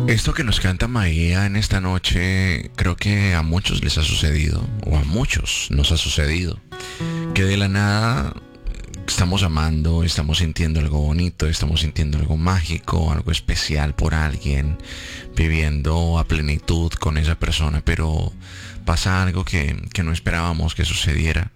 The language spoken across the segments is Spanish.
Esto que nos canta Maía en esta noche, creo que a muchos les ha sucedido, o a muchos nos ha sucedido, que de la nada estamos amando, estamos sintiendo algo bonito, estamos sintiendo algo mágico, algo especial por alguien, viviendo a plenitud con esa persona, pero pasa algo que no esperábamos que sucediera.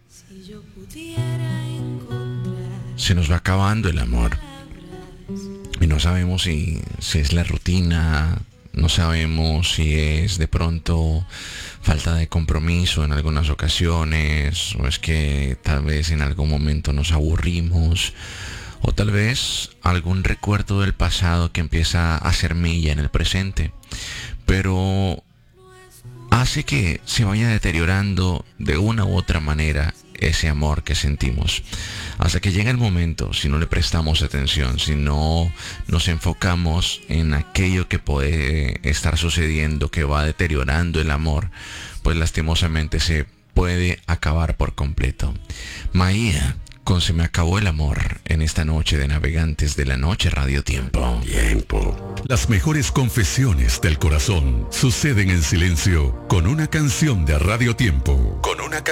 Se nos va acabando el amor. Y no sabemos si es la rutina, no sabemos si es de pronto falta de compromiso en algunas ocasiones, o es que tal vez en algún momento nos aburrimos, o tal vez algún recuerdo del pasado que empieza a hacer mella en el presente, pero hace que se vaya deteriorando de una u otra manera ese amor que sentimos. Hasta que llega el momento, si no le prestamos atención, si no nos enfocamos en aquello que puede estar sucediendo, que va deteriorando el amor, pues lastimosamente se puede acabar por completo. Maía, con Se me acabó el amor, en esta noche de Navegantes de la Noche Radio Tiempo. Las mejores confesiones del corazón suceden en silencio con una canción de Radio Tiempo.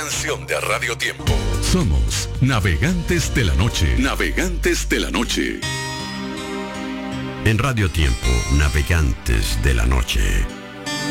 Somos Navegantes de la Noche. Navegantes de la Noche. En Radio Tiempo, Navegantes de la Noche.